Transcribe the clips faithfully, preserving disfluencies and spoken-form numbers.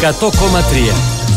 εκατό κόμμα τρία.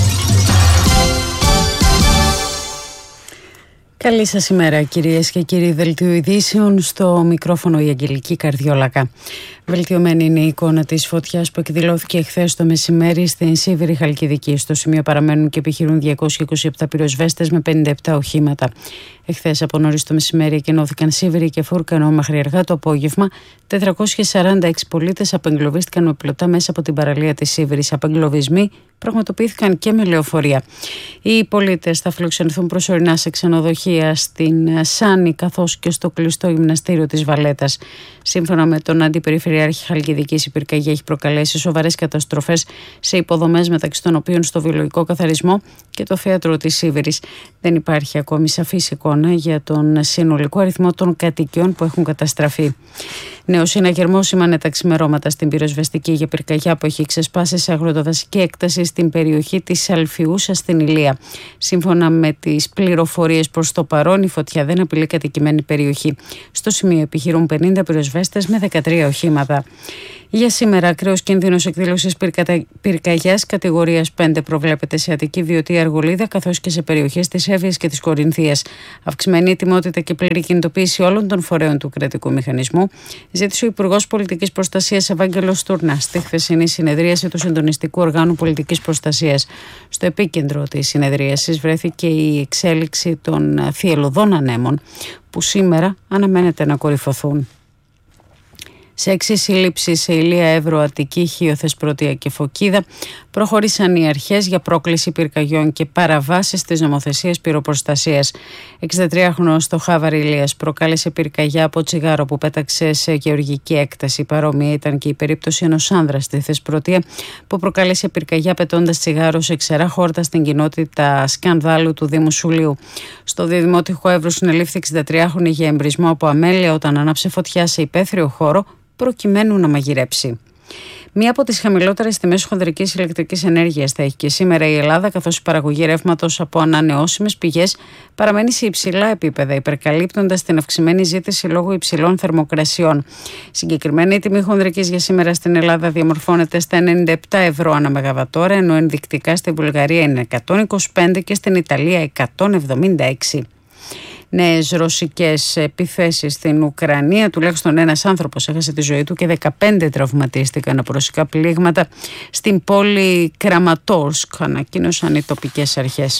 Καλή σας ημέρα κυρίες και κύριοι. Δελτίο ειδήσεων, στο μικρόφωνο η Αγγελική Καρδιόλακα. Βελτιωμένη είναι η εικόνα της φωτιάς που εκδηλώθηκε εχθές το μεσημέρι στην Σίβηρη Χαλκιδική. Στο σημείο παραμένουν και επιχειρούν διακόσιοι είκοσι επτά πυροσβέστες με πενήντα επτά οχήματα. Εχθές από νωρίς το μεσημέρι εκενώθηκαν Σίβηρη και Φούρκα, ενώ μέχρι αργά το απόγευμα τετρακόσιοι σαράντα έξι πολίτες απεγκλωβίστηκαν με πλωτά μέσα από την παραλία της Σίβηρης. Απεγκλωβισμοί πραγματοποιήθηκαν και με λεωφορεία. Οι πολίτες θα φιλοξενηθούν προσωρινά σε ξενοδοχεία στην Σάνη καθώς και στο κλειστό γυμναστήριο της Βαλέτας. Σύμφωνα με τον Αντιπεριφερειάρχη Χαλκιδικής, η πυρκαγιά έχει προκαλέσει σοβαρές καταστροφές σε υποδομές, μεταξύ των οποίων στο βιολογικό καθαρισμό και το θέατρο της Σίβηρης. Δεν υπάρχει ακόμη σαφής εικόνα για τον συνολικό αριθμό των κατοικιών που έχουν καταστραφεί. Νέο συναγερμό σήμανε τα ξημερώματα στην πυροσβεστική για πυρκαγιά που έχει ξεσπάσει σε αγροτοδασική έκταση στην περιοχή της Αλφιούσα στην Ηλία. Σύμφωνα με τις πληροφορίες προς το παρόν, η φωτιά δεν απειλεί κατοικημένη περιοχή. Στο σημείο επιχειρούν πενήντα πυροσβέστες με δεκατρία οχήματα. Για σήμερα, ακραίος κίνδυνος εκδήλωσης πυρκαγιάς κατηγορίας πέντε προβλέπεται σε Αττική, Βιωτία, Αργολίδα καθώς και σε περιοχές της Εύβοιας και της Κορινθίας. Αυξημένη ετοιμότητα και πλήρη κινητοποίηση όλων των φορέων του κρατικού μηχανισμού ζήτησε ο Υπουργός Πολιτικής Προστασίας Ευάγγελος Στουρνάς στη χθεσινή συνεδρίαση του Συντονιστικού Οργάνου Πολιτικής Προστασίας. Στο επίκεντρο της συνεδρίασης βρέθηκε η εξέλιξη των θυελλωδών ανέμων που σήμερα αναμένεται να κορυφωθούν. Σε έξι συλλήψεις σε Ηλία, Εύρο, Αττική, Χίο, Θεσπρωτεία και Φωκίδα προχώρησαν οι αρχές για πρόκληση πυρκαγιών και παραβάσεις της νομοθεσίας πυροπροστασίας. εξηντατριάχρονος στο Χάβαρη Ηλίας προκάλεσε πυρκαγιά από τσιγάρο που πέταξε σε γεωργική έκταση. Παρόμοια ήταν και η περίπτωση ενός άνδρα στη Θεσπρωτεία που προκάλεσε πυρκαγιά πετώντας τσιγάρο σε ξερά χόρτα στην κοινότητα Σκανδάλου του Δήμου Σουλίου. Στο Δημότυχο Εύρου συνελήφθη εξηντατριάχρονη για εμπρισμό από αμέλεια όταν άναψε φωτιά σε υπαίθριο χώρο προκειμένου να μαγειρέψει. Μία από τις χαμηλότερες τιμές χονδρικής ηλεκτρικής ενέργειας θα έχει και σήμερα η Ελλάδα, καθώς η παραγωγή ρεύματος από ανανεώσιμες πηγές παραμένει σε υψηλά επίπεδα, υπερκαλύπτοντας την αυξημένη ζήτηση λόγω υψηλών θερμοκρασιών. Συγκεκριμένα, η τιμή χονδρικής για σήμερα στην Ελλάδα διαμορφώνεται στα ενενήντα επτά ευρώ ανά μεγαβατόρα, ενώ ενδεικτικά στη Βουλγαρία είναι εκατόν είκοσι πέντε και στην Ιταλία εκατόν εβδομήντα έξι. Νέες ρωσικές επιθέσεις στην Ουκρανία. Τουλάχιστον ένας άνθρωπος έχασε τη ζωή του και δεκαπέντε τραυματίστηκαν από ρωσικά πλήγματα στην πόλη Κραματόρσκ, ανακοίνωσαν οι τοπικές αρχές.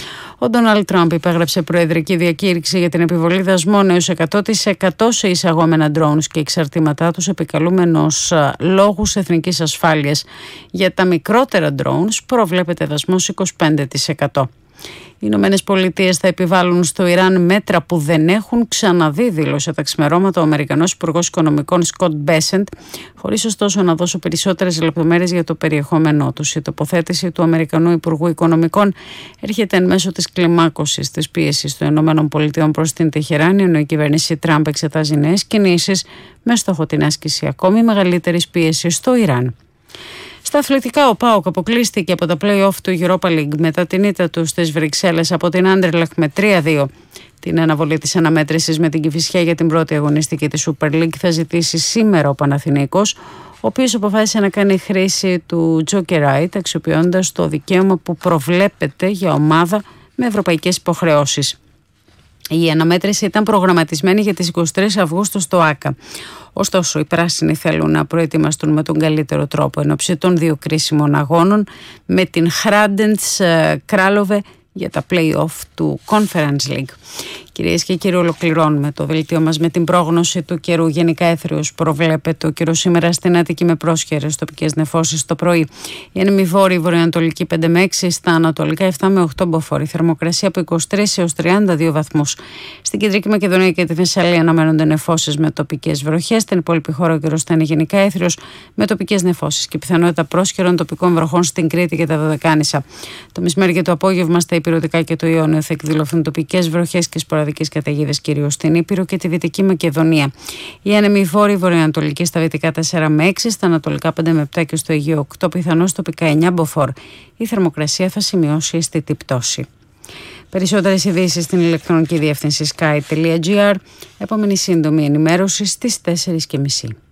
Ο Ντόναλντ Τραμπ υπέγραψε προεδρική διακήρυξη για την επιβολή δασμών έως εκατό τοις εκατό σε εισαγόμενα drones και εξαρτήματά τους, επικαλούμενος λόγους εθνικής ασφάλειας. Για τα μικρότερα drones προβλέπεται δασμός είκοσι πέντε τοις εκατό. Οι Ηνωμένες Πολιτείες θα επιβάλλουν στο Ιράν μέτρα που δεν έχουν ξαναδεί, δήλωσε τα ξημερώματα ο Αμερικανός Υπουργός Οικονομικών Σκοτ Μπέσεντ, χωρίς ωστόσο να δώσω περισσότερες λεπτομέρειες για το περιεχόμενό τους. Η τοποθέτηση του Αμερικανού Υπουργού Οικονομικών έρχεται εν μέσω της κλιμάκωσης της πίεσης των Ηνωμένων Πολιτειών προς την Τεχεράνη, ενώ η κυβέρνηση Τραμπ εξετάζει νέες κινήσεις με στόχο την άσκηση ακόμη μεγαλύτερης πίεσης στο Ιράν. Στα αθλητικά, ο ΠΑΟΚ αποκλείστηκε από τα play-off του Europa League μετά την ήττα του στις Βρυξέλλες από την Άντερλεχτ με τρία δύο. Την αναβολή της αναμέτρησης με την Κηφισιά για την πρώτη αγωνιστική της Super League θα ζητήσει σήμερα ο Παναθηναϊκός, ο οποίος αποφάσισε να κάνει χρήση του Joker Right, αξιοποιώντας το δικαίωμα που προβλέπεται για ομάδα με ευρωπαϊκές υποχρεώσεις. Η αναμέτρηση ήταν προγραμματισμένη για τις εικοστή τρίτη Αυγούστου στο ΆΚΑ. Ωστόσο, οι πράσινοι θέλουν να προετοιμαστούν με τον καλύτερο τρόπο εν ώψη των δύο κρίσιμων αγώνων με την Hrádens Králové για τα play-off του Conference League. Κυρίες και κύριοι, ολοκληρώνουμε το δελτίο μας με την πρόγνωση του καιρού. Γενικά έθριος προβλέπεται ο καιρός σήμερα στην Αττική με πρόσχερες τοπικές νεφώσεις το πρωί. Η άνεμη βόρειη βορειοανατολική πέντε με έξι, στα ανατολικά επτά με οκτώ μποφόρ. Θερμοκρασία από είκοσι τρεις έως τριάντα δύο βαθμούς. Στην Κεντρική Μακεδονία και τη Θεσσαλία αναμένονται νεφώσεις με τοπικές βροχές. Στην υπόλοιπη χώρα ο καιρός θα είναι γενικά έθριος με τοπικές νεφώσεις και πιθανότητα πρόσχερων τοπικών βροχών στην Κρήτη και τα Δωδεκάνησα. Το μεσημέρι και το απόγευμα στα Ηπειρωτικά και το Ιόνιο θα εκδηλωθούν τοπικές βροχές και σποραδικές καταιγίδες κυρίως στην Ήπειρο και τη Δυτική Μακεδονία. Η άνεμη βόρειη βορειοανατολική στα δυτικά τέσσερα με έξι, στα ανατολικά πέντε με επτά και στο Αιγαίο οκτώ, πιθανώς τοπικά εννιά μποφόρ. Η θερμοκρασία θα σημειώσει αισθητή πτώση. Περισσότερες ειδήσεις στην ηλεκτρονική διεύθυνση sky τελεία gr. Επόμενη σύντομη ενημέρωση στις τέσσερις και μισή.